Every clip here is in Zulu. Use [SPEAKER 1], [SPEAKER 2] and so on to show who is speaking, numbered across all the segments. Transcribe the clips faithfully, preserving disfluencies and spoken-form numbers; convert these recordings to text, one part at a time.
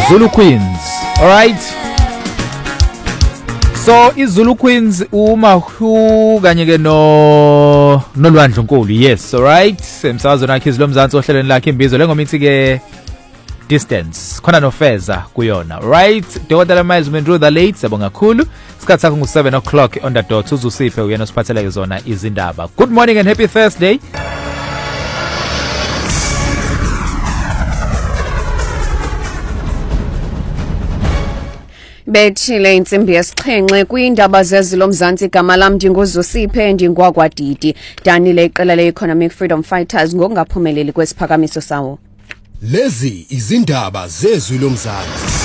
[SPEAKER 1] Zulu Queens. All right. So iZulu Queens uMahu kanye ke no noLwandle Nkulu. Yes, all right. Emsakazo nakhe izilomzansi ohlelweni lakhe imbizo lengomithi ke distance. Khona no Feza kuyona. Right. Dokotela Miles Mendru the late sabonga kakhulu. Isikhathi sakho ngu seven o'clock on the dot uzusiphe uyena osiphatheleke zona izindaba. Good morning and happy Thursday.
[SPEAKER 2] Bethile insimbi yesixhenxe kwindaba zezilomzansi igama lam ndinguzusiphe ndingwagwadidi danile iqela le-Economic Freedom Fighters ngokungaphumeleli kwesiphakamiso sawo.
[SPEAKER 3] Lezi izindaba zezwi lomzansi.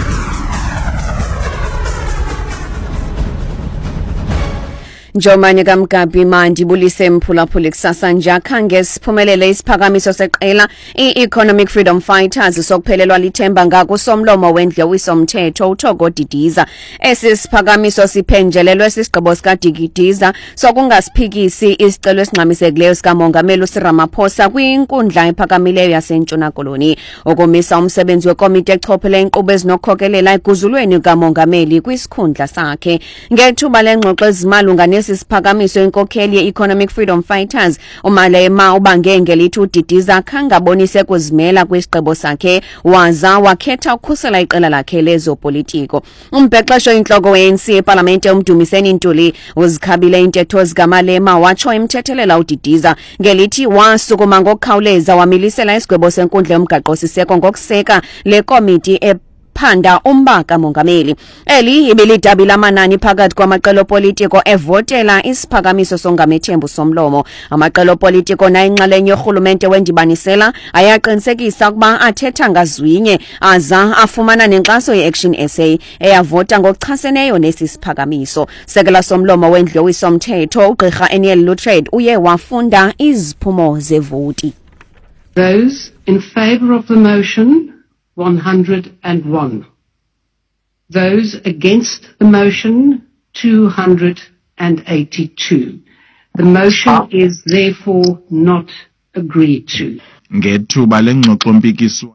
[SPEAKER 2] Njomani kaMgabi mandi bulise mphulaphuli kusasa njakha ngesiphumelele isiphakamiso seqela i-Economic Freedom Fighters sokuphelelwa lithemba ngakusomlomo wendlewiso mthetho uThogo Didiza. Esi siphakamiso siphenjelelwe sisigqibo sikaDidiza sokungasiphikisi isicelo esingxamisekileyo sikamongameli uRamaphosa kwinkundla ephakamileyo yaseNtshona Koloni okumisa umsebenzi wekomiti echophele inkqubo ezinokhokelela ekuzulweni kamongameli kwisikhundla sakhe. Ngethuba lengxoxo ezimalunga nesiphakamiso inkokheli ye-Economic Freedom Fighters uMalema ubange ngelithi uDidiza khangabonise kuzimela kwisigqibo sakhe waza wakhetha ukukhusela iqela lakhe lezopolitiko. Umbhexesho inhloko we-A N C eParlamente uMdumiseni Ntuli uzikhabile intetho zikaMalema watsho imthethelela uDidiza ngelithi wasukuma ngokukhawuleza wamilisela isigwebo senkundla yomgaqo siseko ngokuseka le komiti e phanda umbaka mongameli. Eli ibilidabi lamanani phakathi kwamaqela politiko evotela isiphakamiso songamethembu somlomo. Amaqela politiko nayinxalenye yorhulumente wendibanisela ayaqinisekisa ukuba athetha ngazwinye aza afumana nenkxaso ye-Action S A eyavota ngokuchaseneyo nesi siphakamiso. Sekela somlomo wendlewiso mthetho uGqirha Eniel Lutred uye wafunda iziphumo zevoti.
[SPEAKER 4] Those in favor of the motion one hundred one. Those against the motion, two hundred eighty-two. The motion is therefore not agreed to.
[SPEAKER 5] Ngethuba lengxoxo mpikiswano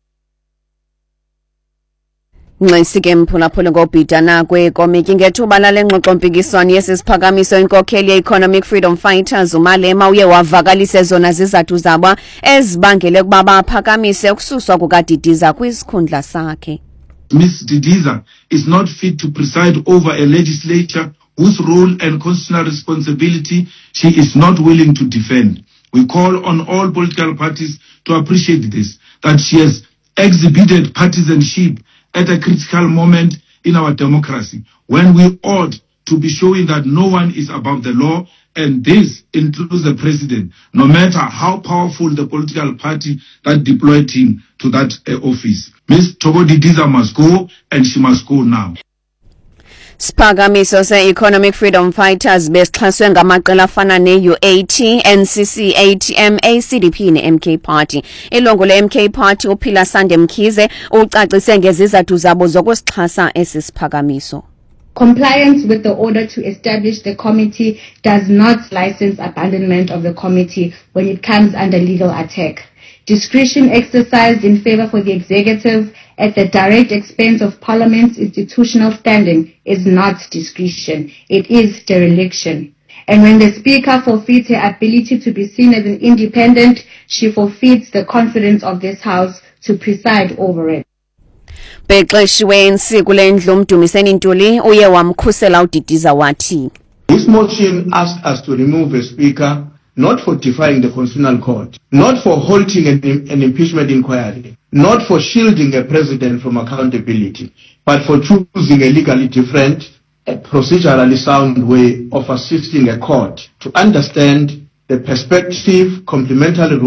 [SPEAKER 2] Nxisike mphulaphula ngobhidana kwekomiti ngethuba lalengxoxo mpikiswano yesisiphakamiso inkokheli ye-Economic Freedom Fighters uMalema uye wavakalise zona zizathu zabo ezibangele ukuba baphakamise ukususwa kukaDidiza kwisikhundla sakhe.
[SPEAKER 6] Miss Didiza is not fit to preside over a legislature whose role and constitutional responsibility she is not willing to defend. We call on all political parties to appreciate this, that she has exhibited partisanship at a critical moment in our democracy, when we ought to be showing that no one is above the law, and this includes the president, no matter how powerful the political party that deployed him to that uh, office. Miz Thogo Didiza must go, and she must go now.
[SPEAKER 2] Siphakamiso se-Economic Freedom Fighters besixhaswe ngamaqela afana ne-U A T, N C C, A T M, A C D P ne-M K Party. Ilungu le-M K Party uPhila Sande Mkhize ucacise ngezizathu zabo zokusixhasa esi siphakamiso.
[SPEAKER 7] Compliance with the order to establish the committee does not license abandonment of the committee when it comes under legal attack. Discretion exercised in favor for the executive at the direct expense of Parliament's institutional standing is not discretion, it is dereliction. And when the Speaker forfeits her ability to be seen as an independent, she forfeits the confidence of this House to preside over it.
[SPEAKER 2] Bexeshiwe insiko lendlu uMdumiseni Ntuli uye wamkhusela uDidiza wathi.
[SPEAKER 8] This motion asked us to remove the Speaker not for defying the Constitutional Court, not for halting an, an impeachment inquiry, not for shielding a president from accountability, but for choosing a legally different, a procedurally sound way of assisting a court to understand the perspective, complementary